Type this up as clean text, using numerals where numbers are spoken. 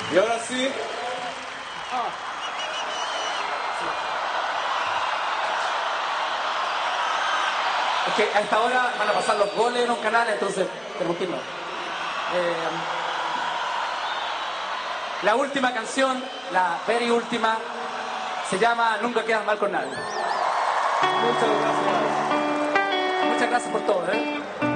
Y ahora sí. Es que a esta hora van a pasar los goles en un canal, entonces tenemos que irnos. La última canción, la very última, se llama Nunca quedas mal con nadie. Muchas gracias. Muchas gracias por todo, ¿eh?